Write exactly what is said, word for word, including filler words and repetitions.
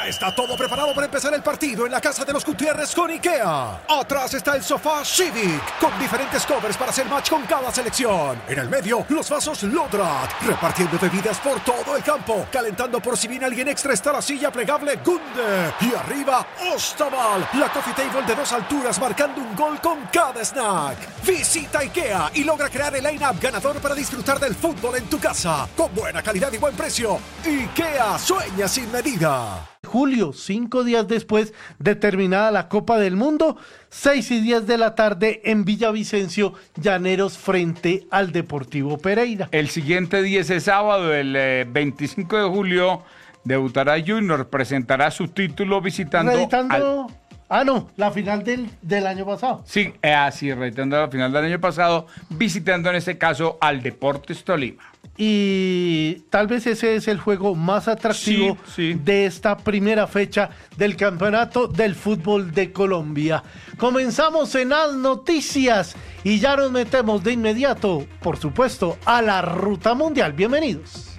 Ya está todo preparado para empezar el partido en la casa de los Gutiérrez con IKEA. Atrás está el sofá Civic, con diferentes covers para hacer match con cada selección. En el medio, los vasos Lodrat, repartiendo bebidas por todo el campo. Calentando por si viene alguien extra está la silla plegable Gunde. Y arriba, Ostaval, la coffee table de dos alturas marcando un gol con cada snack. Visita IKEA y logra crear el line-up ganador para disfrutar del fútbol en tu casa. Con buena calidad y buen precio. IKEA, sueña sin medida. Julio, cinco días después de terminada la Copa del Mundo, seis y diez de la tarde en Villavicencio, Llaneros frente al Deportivo Pereira. El siguiente día, ese sábado, el eh, veinticinco de julio, debutará Junior, presentará su título visitando... Reeditando... Al... Ah, no, la final del, del año pasado. Sí, eh, así, reeditando la final del año pasado, visitando en este caso al Deportes Tolima. Y tal vez ese es el juego más atractivo sí, sí. de esta primera fecha del Campeonato del Fútbol de Colombia. Comenzamos en las noticias y ya nos metemos de inmediato, por supuesto, a la Ruta Mundial. Bienvenidos.